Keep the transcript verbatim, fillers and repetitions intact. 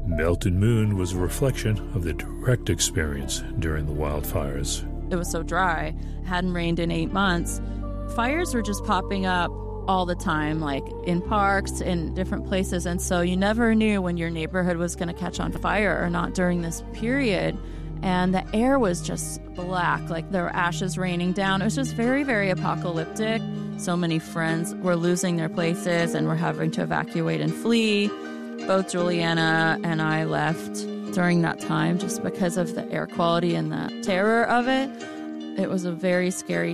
Melted Moon was a reflection of the direct experience during the wildfires. It was so dry, hadn't rained in eight months. Fires were just popping up all the time, like in parks, in different places. And so you never knew when your neighborhood was going to catch on fire or not during this period. And the air was just black, like there were ashes raining down. It was just very, very apocalyptic. So many friends were losing their places and were having to evacuate and flee. Both Juliana and I left during that time just because of the air quality and the terror of it. It was a very scary